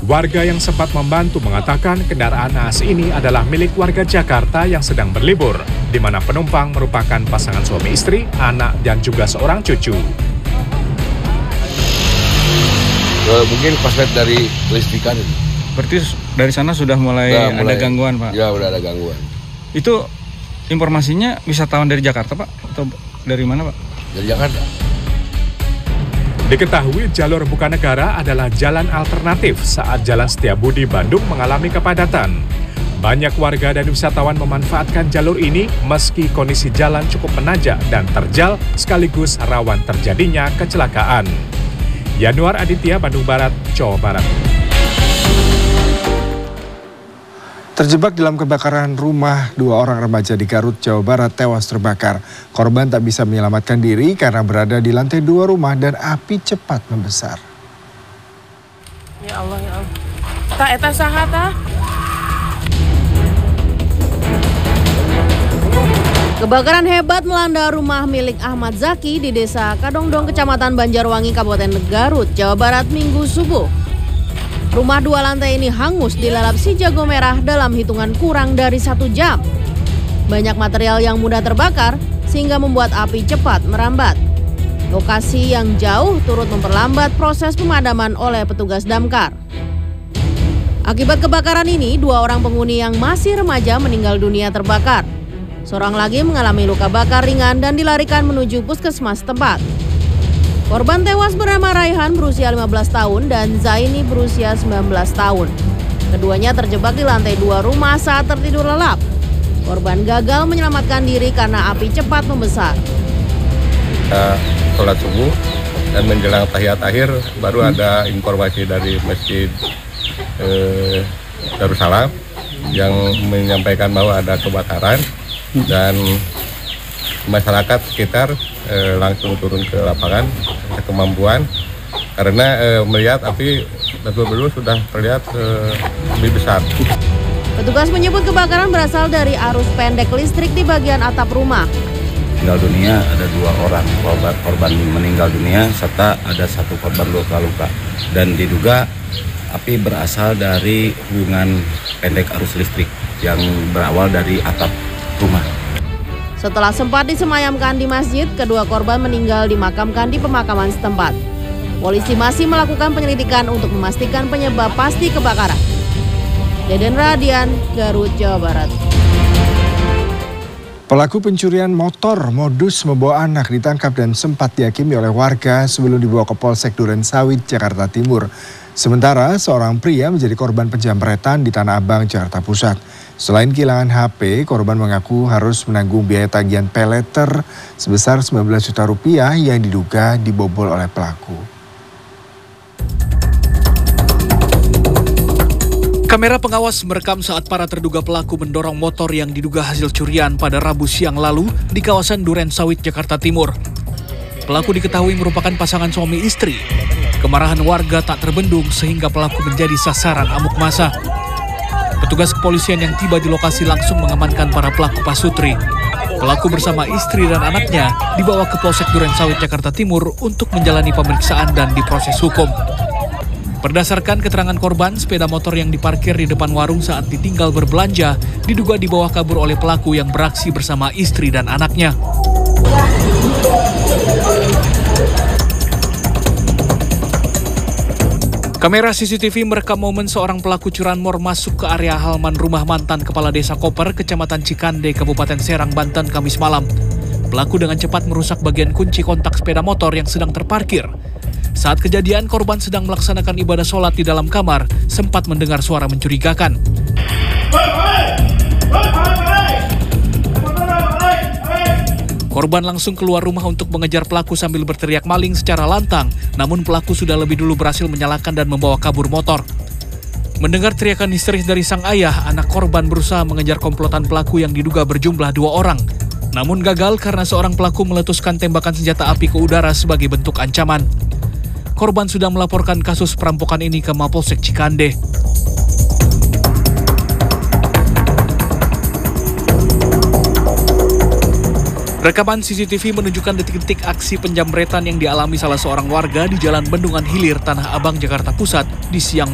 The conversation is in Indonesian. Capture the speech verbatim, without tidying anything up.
Warga yang sempat membantu mengatakan kendaraan naas ini adalah milik warga Jakarta yang sedang berlibur, di mana penumpang merupakan pasangan suami istri, anak, dan juga seorang cucu. Mungkin konslet dari listrikan itu. Berarti dari sana sudah mulai, nah, mulai ada gangguan, Pak? Ya, udah ada gangguan. Itu informasinya wisatawan dari Jakarta, Pak? Atau dari mana, Pak? Dari Jakarta. Diketahui jalur Bukanegara adalah jalan alternatif saat Jalan Setiabudi Bandung mengalami kepadatan. Banyak warga dan wisatawan memanfaatkan jalur ini meski kondisi jalan cukup menanjak dan terjal sekaligus rawan terjadinya kecelakaan. Yanuar Aditya, Bandung Barat, Jawa Barat. Terjebak dalam kebakaran rumah, dua orang remaja di Garut, Jawa Barat tewas terbakar. Korban tak bisa menyelamatkan diri karena berada di lantai dua rumah dan api cepat membesar. Ya Allah, ya Allah. Tak eta saha tah? Kebakaran hebat melanda rumah milik Ahmad Zaki di Desa Kadongdong, Kecamatan Banjarwangi, Kabupaten Garut, Jawa Barat, Minggu subuh. Rumah dua lantai ini hangus dilalap si jago merah dalam hitungan kurang dari satu jam. Banyak material yang mudah terbakar sehingga membuat api cepat merambat. Lokasi yang jauh turut memperlambat proses pemadaman oleh petugas damkar. Akibat kebakaran ini, dua orang penghuni yang masih remaja meninggal dunia terbakar. Seorang lagi mengalami luka bakar ringan dan dilarikan menuju puskesmas tempat. Korban tewas bernama Raihan berusia lima belas tahun dan Zaini berusia sembilan belas tahun. Keduanya terjebak di lantai dua rumah saat tertidur lelap. Korban gagal menyelamatkan diri karena api cepat membesar. Kita sholat subuh dan menjelang tahiyat akhir baru ada informasi dari Masjid eh, Darussalam yang menyampaikan bahwa ada kebakaran dan masyarakat sekitar eh, langsung turun ke lapangan kemampuan karena eh, melihat api betul-betul sudah terlihat eh, lebih besar. Petugas menyebut kebakaran berasal dari arus pendek listrik di bagian atap rumah. Meninggal dunia ada dua orang korban, korban meninggal dunia serta ada satu korban luka-luka dan diduga api berasal dari hubungan pendek arus listrik yang berawal dari atap rumah. Setelah sempat disemayamkan di masjid, kedua korban meninggal dimakamkan di pemakaman setempat. Polisi masih melakukan penyelidikan untuk memastikan penyebab pasti kebakaran. Deden Radian, Garut, Jawa Barat. Pelaku pencurian motor modus membawa anak ditangkap dan sempat dihakimi oleh warga sebelum dibawa ke Polsek Durensawit, Jakarta Timur. Sementara seorang pria menjadi korban penjamretan di Tanah Abang, Jakarta Pusat. Selain kehilangan H P, korban mengaku harus menanggung biaya tagihan pay letter sebesar sembilan belas juta rupiah yang diduga dibobol oleh pelaku. Kamera pengawas merekam saat para terduga pelaku mendorong motor yang diduga hasil curian pada Rabu siang lalu di kawasan Durensawit, Jakarta Timur. Pelaku diketahui merupakan pasangan suami istri. Kemarahan warga tak terbendung sehingga pelaku menjadi sasaran amuk massa. Petugas kepolisian yang tiba di lokasi langsung mengamankan para pelaku pasutri. Pelaku bersama istri dan anaknya dibawa ke Polsek Durensawit, Jakarta Timur untuk menjalani pemeriksaan dan diproses hukum. Berdasarkan keterangan korban, sepeda motor yang diparkir di depan warung saat ditinggal berbelanja diduga dibawa kabur oleh pelaku yang beraksi bersama istri dan anaknya. Kamera C C T V merekam momen seorang pelaku curanmor masuk ke area halaman rumah mantan Kepala Desa Koper, Kecamatan Cikande, Kabupaten Serang, Banten, Kamis malam. Pelaku dengan cepat merusak bagian kunci kontak sepeda motor yang sedang terparkir. Saat kejadian, korban sedang melaksanakan ibadah sholat di dalam kamar, sempat mendengar suara mencurigakan. Korban langsung keluar rumah untuk mengejar pelaku sambil berteriak maling secara lantang, namun pelaku sudah lebih dulu berhasil menyalakan dan membawa kabur motor. Mendengar teriakan histeris dari sang ayah, anak korban berusaha mengejar komplotan pelaku yang diduga berjumlah dua orang. Namun gagal karena seorang pelaku meletuskan tembakan senjata api ke udara sebagai bentuk ancaman. Korban sudah melaporkan kasus perampokan ini ke Mapolsek Cikande. Rekaman C C T V menunjukkan detik-detik aksi penjamretan yang dialami salah seorang warga di Jalan Bendungan Hilir, Tanah Abang, Jakarta Pusat di siang